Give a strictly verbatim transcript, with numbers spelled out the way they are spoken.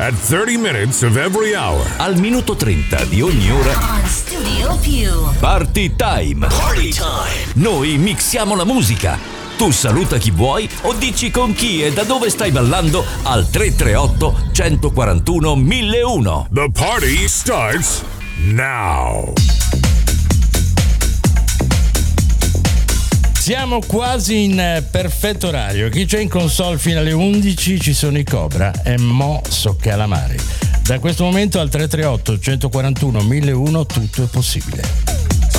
At thirty minutes of every hour. Al minuto trenta di ogni ora. On Studio Più. Party time. Party time. Noi mixiamo la musica. Tu saluta chi vuoi o dici con chi e da dove stai ballando al tre tre otto, uno quattro uno, mille uno. The party starts now. Siamo quasi in perfetto orario. Chi c'è in console fino alle undici ci sono i Cobra e Mo So Calamari. Da questo momento al tre tre otto, uno quattro uno, mille uno tutto è possibile.